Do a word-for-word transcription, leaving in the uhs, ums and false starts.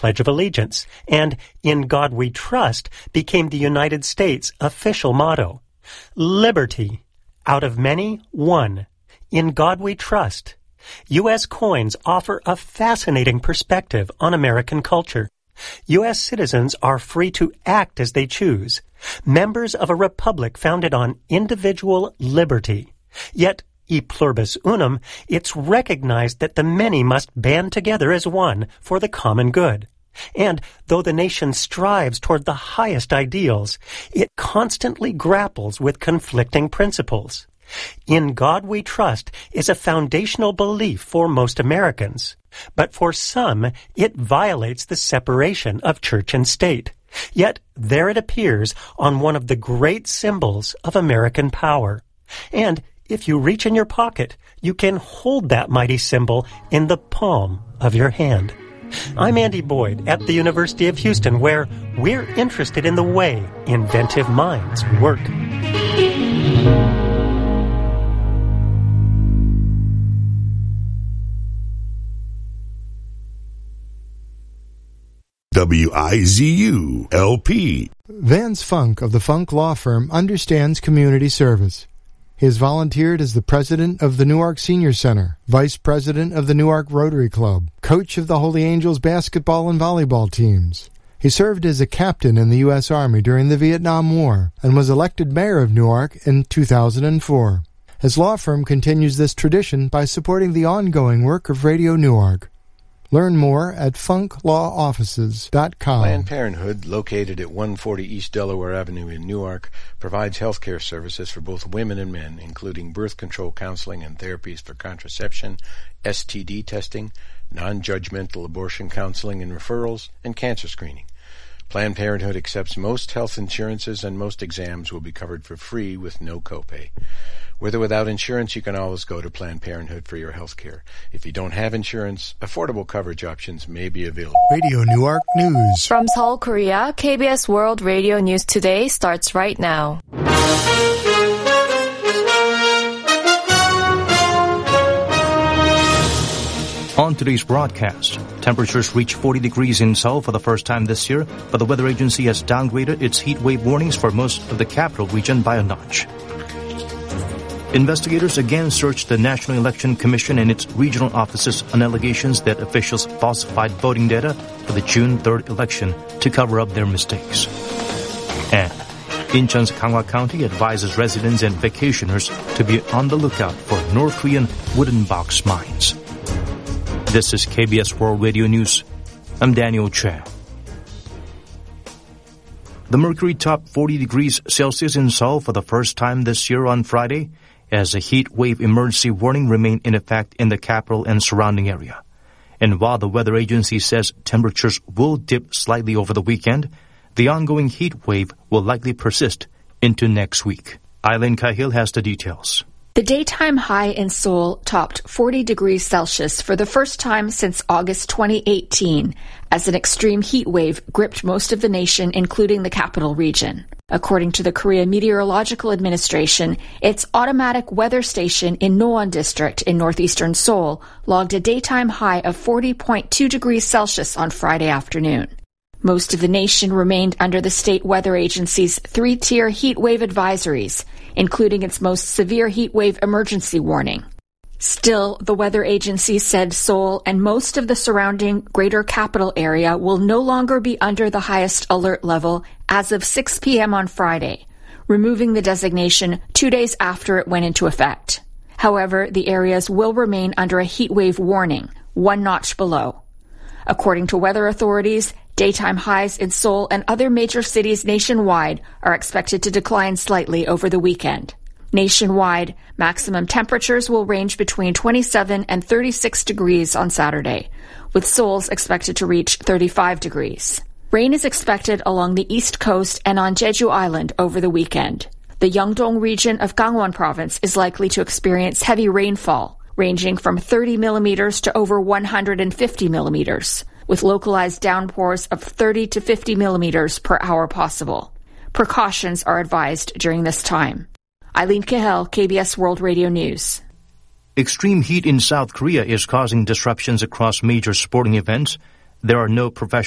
Pledge of Allegiance, and "In God We Trust" became the United States' official motto. Liberty. Out of many, one. In God We Trust. U S coins offer a fascinating perspective on American culture. U S citizens are free to act as they choose, members of a republic founded on individual liberty. Yet, e pluribus unum, it's recognized that the many must band together as one for the common good. And though the nation strives toward the highest ideals, it constantly grapples with conflicting principles. In God We Trust is a foundational belief for most Americans, but for some, it violates the separation of church and state. Yet there it appears on one of the great symbols of American power. And if you reach in your pocket, you can hold that mighty symbol in the palm of your hand. I'm Andy Boyd at the University of Houston, where we're interested in the way inventive minds work. W I Z U L P. Vance Funk of the Funk Law Firm understands community service. He has volunteered as the president of the Newark Senior Center, vice president of the Newark Rotary Club, coach of the Holy Angels basketball and volleyball teams. He served as a captain in the U S Army during the Vietnam War and was elected mayor of Newark in two thousand four. His law firm continues this tradition by supporting the ongoing work of Radio Newark. Learn more at funk law offices dot com. Planned Parenthood, located at one forty East Delaware Avenue in Newark, provides health care services for both women and men, including birth control counseling and therapies for contraception, S T D testing, non-judgmental abortion counseling and referrals, and cancer screening. Planned Parenthood accepts most health insurances, and most exams will be covered for free with no copay. With or without insurance, you can always go to Planned Parenthood for your health care. If you don't have insurance, affordable coverage options may be available. Radio Newark News. From Seoul, Korea, K B S World Radio News Today starts right now. On today's broadcast, temperatures reach forty degrees in Seoul for the first time this year, but the weather agency has downgraded its heat wave warnings for most of the capital region by a notch. Investigators again searched the National Election Commission and its regional offices on allegations that officials falsified voting data for the June third election to cover up their mistakes. And Incheon's Gangwon County advises residents and vacationers to be on the lookout for North Korean wooden box mines. This is K B S World Radio News. I'm Daniel Che. The mercury topped forty degrees Celsius in Seoul for the first time this year on Friday, as a heat wave emergency warning remained in effect in the capital and surrounding area. And while the weather agency says temperatures will dip slightly over the weekend, the ongoing heat wave will likely persist into next week. Eileen Cahill has the details. The daytime high in Seoul topped forty degrees Celsius for the first time since August twenty eighteen, as an extreme heat wave gripped most of the nation, including the capital region. According to the Korea Meteorological Administration, its automatic weather station in Noan District in northeastern Seoul logged a daytime high of forty point two degrees Celsius on Friday afternoon. Most of the nation remained under the state weather agency's three-tier heat wave advisories, including its most severe heat wave emergency warning. Still, the weather agency said Seoul and most of the surrounding greater capital area will no longer be under the highest alert level as of six p.m. on Friday, removing the designation two days after it went into effect. However, the areas will remain under a heat wave warning, one notch below. According to weather authorities, daytime highs in Seoul and other major cities nationwide are expected to decline slightly over the weekend. Nationwide, maximum temperatures will range between twenty-seven and thirty-six degrees on Saturday, with Seoul's expected to reach thirty-five degrees. Rain is expected along the east coast and on Jeju Island over the weekend. The Yeongdong region of Gangwon Province is likely to experience heavy rainfall, ranging from thirty millimeters to over one hundred fifty millimeters, with localized downpours of thirty to fifty millimeters per hour possible. Precautions are advised during this time. Eileen Cahill, K B S World Radio News. Extreme heat in South Korea is causing disruptions across major sporting events. There are no professional